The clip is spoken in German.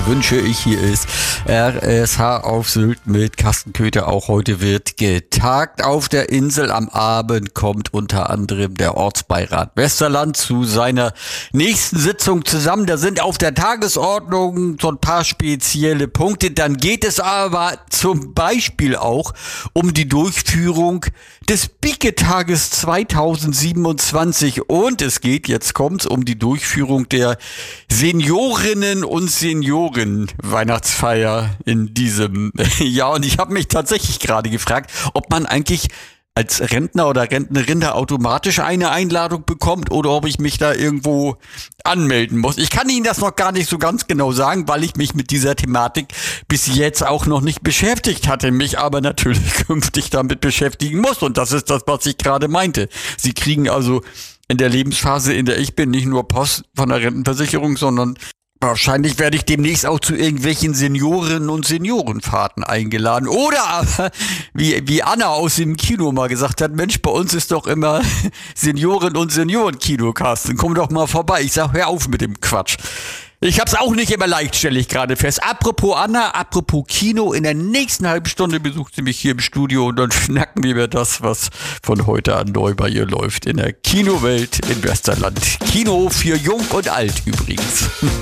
wünsche ich. Hier ist RSH auf Sylt mit Carsten Köther. Auch heute wird getagt auf der Insel. Am Abend kommt unter anderem der Ortsbeirat Westerland zu seiner nächsten Sitzung zusammen. Da sind auf der Tagesordnung so ein paar spezielle Punkte. Dann geht es aber zum Beispiel auch um die Durchführung des Bike-Tages 2027 und es geht, jetzt kommt's, um die Durchführung der Seniorinnen und Senioren Weihnachtsfeier in diesem Jahr. Und ich habe mich tatsächlich gerade gefragt, ob man eigentlich als Rentner oder Rentnerin da automatisch eine Einladung bekommt oder ob ich mich da irgendwo anmelden muss. Ich kann Ihnen das noch gar nicht so ganz genau sagen, weil ich mich mit dieser Thematik bis jetzt auch noch nicht beschäftigt hatte, mich aber natürlich künftig damit beschäftigen muss. Und das ist das, was ich gerade meinte. Sie kriegen also in der Lebensphase, in der ich bin, nicht nur Post von der Rentenversicherung, sondern wahrscheinlich werde ich demnächst auch zu irgendwelchen Seniorinnen und Seniorenfahrten eingeladen. Oder aber, wie Anna aus dem Kino mal gesagt hat, Mensch, bei uns ist doch immer Senioren- und Seniorenkino, Carsten. Komm doch mal vorbei. Ich sag, hör auf mit dem Quatsch. Ich hab's auch nicht immer leicht, stelle ich gerade fest. Apropos Anna, apropos Kino, in der nächsten halben Stunde besucht sie mich hier im Studio und dann schnacken wir über das, was von heute an neu bei ihr läuft in der Kinowelt in Westerland. Kino für Jung und Alt übrigens.